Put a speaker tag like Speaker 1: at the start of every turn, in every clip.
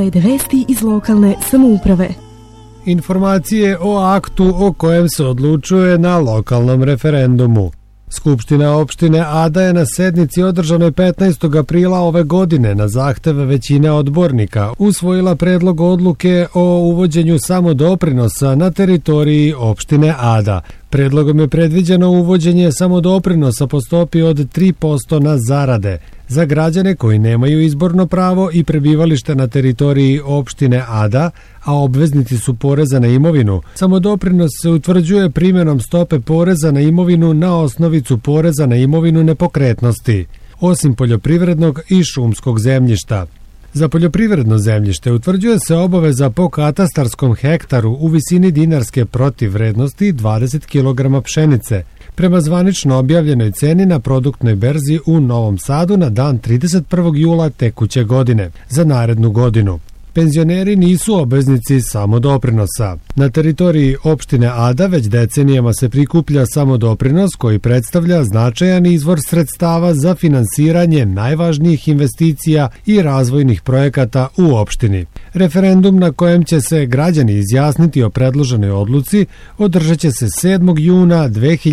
Speaker 1: Vesti iz lokalne samouprave.
Speaker 2: Informacije o aktu o kojem se odlučuje na lokalnom referendumu. Skupština opštine Ada je na sednici održanoj 15. aprila ove godine na zahtev većine odbornika usvojila predlog odluke o uvođenju samodoprinosa na teritoriji opštine Ada. Predlogom je predviđeno uvođenje samodoprinosa po stopi od 3% na zarade za građane koji nemaju izborno pravo i prebivalište na teritoriji opštine Ada, a obveznici su poreza na imovinu. Samodoprinos se utvrđuje primjenom stope poreza na imovinu na osnovicu poreza na imovinu nepokretnosti, osim poljoprivrednog i šumskog zemljišta. Za poljoprivredno zemljište utvrđuje se obaveza po katastarskom hektaru u visini dinarske protivvrednosti 20 kg pšenice, prema zvanično objavljenoj ceni na produktnoj berzi u Novom Sadu na dan 31. jula tekuće godine za narednu godinu. Penzioneri nisu obveznici samodoprinosa. Na teritoriji opštine Ada već decenijama se prikuplja samodoprinos koji predstavlja značajan izvor sredstava za finansiranje najvažnijih investicija i razvojnih projekata u opštini. Referendum na kojem će se građani izjasniti o predloženoj odluci održat će se 7. juna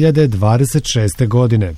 Speaker 2: 2026. godine.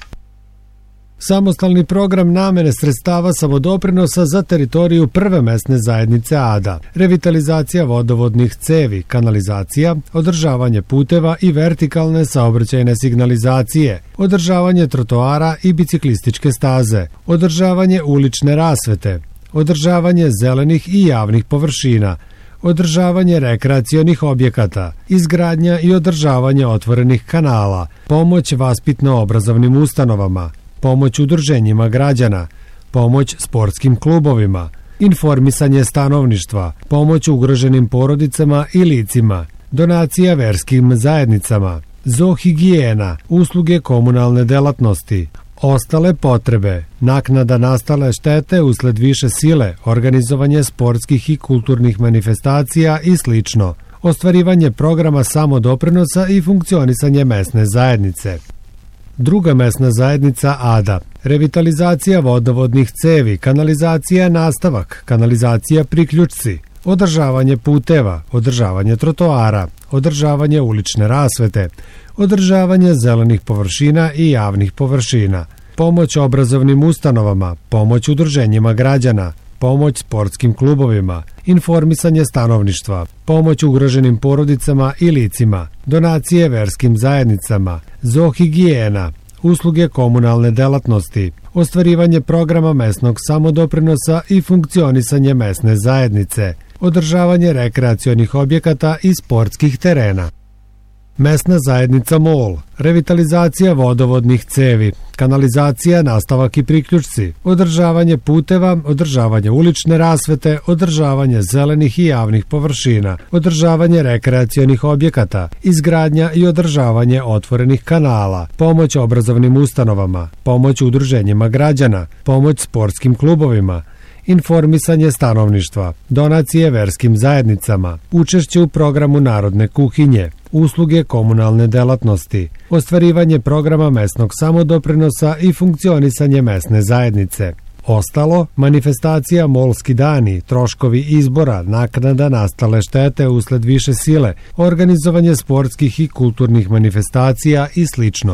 Speaker 2: Samostalni program namene sredstava samodoprinosa za teritoriju prve mesne zajednice Ada, revitalizacija vodovodnih cevi, kanalizacija, održavanje puteva i vertikalne saobraćajne signalizacije, održavanje trotoara i biciklističke staze, održavanje ulične rasvete, održavanje zelenih i javnih površina, održavanje rekreacionih objekata, izgradnja i održavanje otvorenih kanala, pomoć vaspitno-obrazovnim ustanovama, pomoć udruženjima građana, pomoć sportskim klubovima, informisanje stanovništva, pomoć ugroženim porodicama i licima, donacija verskim zajednicama, zoohigijena, usluge komunalne delatnosti, ostale potrebe, naknada nastale štete usled više sile, organizovanje sportskih i kulturnih manifestacija i sl. Ostvarivanje programa samodoprinosa i funkcionisanje mesne zajednice. Druga mesna zajednica Ada, revitalizacija vodovodnih cevi, kanalizacija nastavak, kanalizacija priključci, održavanje puteva, održavanje trotoara, održavanje ulične rasvete, održavanje zelenih površina i javnih površina, pomoć obrazovnim ustanovama, pomoć udruženjima građana, pomoć sportskim klubovima, informisanje stanovništva, pomoć ugroženim porodicama i licima, donacije verskim zajednicama, zoohigijena, usluge komunalne delatnosti, ostvarivanje programa mesnog samodoprinosa i funkcionisanje mesne zajednice, održavanje rekreacionih objekata i sportskih terena. Mesna zajednica Mol, revitalizacija vodovodnih cevi, kanalizacija, nastavak i priključci, održavanje puteva, održavanje ulične rasvete, održavanje zelenih i javnih površina, održavanje rekreacionih objekata, izgradnja i održavanje otvorenih kanala, pomoć obrazovnim ustanovama, pomoć udruženjima građana, pomoć sportskim klubovima, informisanje stanovništva, donacije verskim zajednicama, učešće u programu narodne kuhinje, usluge komunalne delatnosti, ostvarivanje programa mesnog samodoprinosa i funkcionisanje mesne zajednice. Ostalo, manifestacija Molski dani, troškovi izbora, naknada nastale štete usled više sile, organizovanje sportskih i kulturnih manifestacija i sl.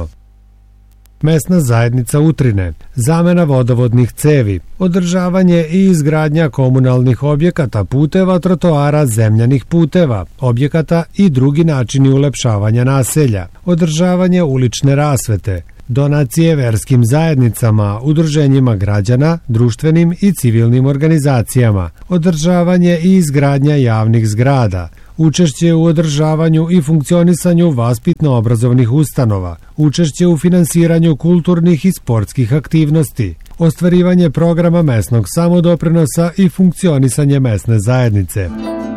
Speaker 2: Mesna zajednica Utrine, zamena vodovodnih cevi, održavanje i izgradnja komunalnih objekata, puteva, trotoara, zemljanih puteva, objekata i drugi načini ulepšavanja naselja, održavanje ulične rasvete, donacije verskim zajednicama, udruženjima građana, društvenim i civilnim organizacijama, održavanje i izgradnja javnih zgrada, učešće u održavanju i funkcionisanju vaspitno-obrazovnih ustanova, učešće u finansiranju kulturnih i sportskih aktivnosti, ostvarivanje programa mesnog samodoprinosa i funkcionisanje mesne zajednice.